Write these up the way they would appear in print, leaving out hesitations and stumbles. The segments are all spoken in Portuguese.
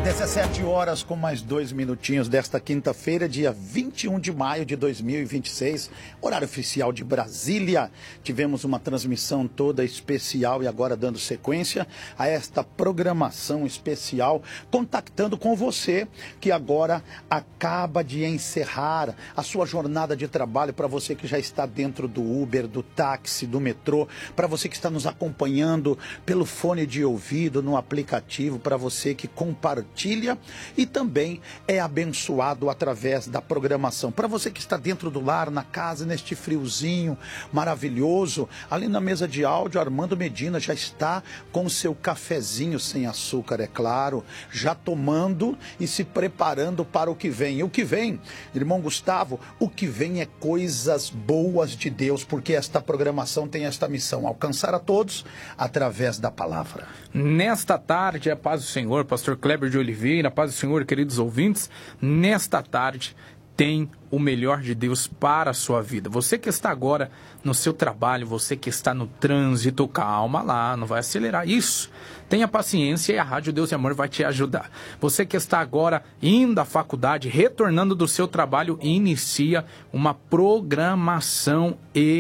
17 horas com mais 2 minutinhos desta quinta-feira, dia 21 de maio de 2026, horário oficial de Brasília. Tivemos uma transmissão toda especial e agora dando sequência a esta programação especial, contactando com você que agora acaba de encerrar a sua jornada de trabalho, para você que já está dentro do Uber, do táxi, do metrô, para você que está nos acompanhando pelo fone de ouvido, no aplicativo, para você que compartilha e também é abençoado através da programação. Para você que está dentro do lar, na casa, neste friozinho maravilhoso, ali na mesa de áudio, Armando Medina já está com o seu cafezinho sem açúcar, é claro, já tomando e se preparando para o que vem. E o que vem, irmão Gustavo, o que vem é coisas boas de Deus, porque esta programação tem esta missão, alcançar a todos através da palavra. Nesta tarde, a paz do Senhor, pastor Kleber de Oliveira, a paz do Senhor, queridos ouvintes, nesta tarde tem o melhor de Deus para a sua vida. Você que está agora no seu trabalho, você que está no trânsito, calma lá, não vai acelerar isso. Tenha paciência e a Rádio Deus e Amor vai te ajudar. Você que está agora indo à faculdade, retornando do seu trabalho, inicia uma programação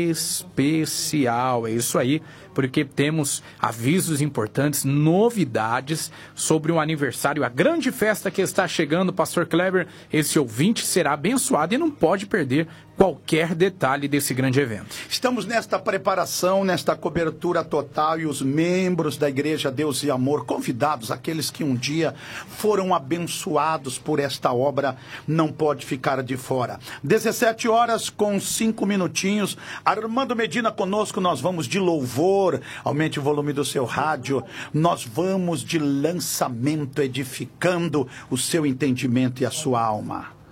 especial. É isso aí, porque temos avisos importantes, novidades sobre o aniversário, a grande festa que está chegando, pastor Kleber. Esse ouvinte será abençoado e não pode perder qualquer detalhe desse grande evento. Estamos nesta preparação, nesta cobertura total, e os membros da Igreja Deus e Amor, convidados, aqueles que um dia foram abençoados por esta obra, não pode ficar de fora. 17 horas com 5 minutinhos, Armando Medina conosco, nós vamos de louvor, aumente o volume do seu rádio, nós vamos de lançamento, edificando o seu entendimento e a sua alma.